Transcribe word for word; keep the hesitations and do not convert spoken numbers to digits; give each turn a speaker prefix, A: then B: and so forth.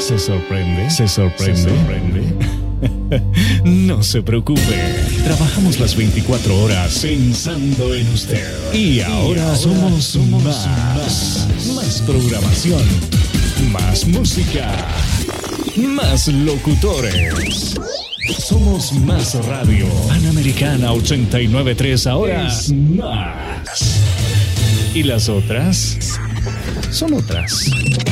A: ¿Se sorprende? ¿Se sorprende? ¿Se sorprende? No se preocupe. Trabajamos las veinticuatro horas pensando en usted. Y ahora, y ahora somos, somos más, más. Más programación. Más música. Más locutores. Somos Más Radio. Panamericana ochenta y nueve punto tres ahora es más. Y las otras son otras.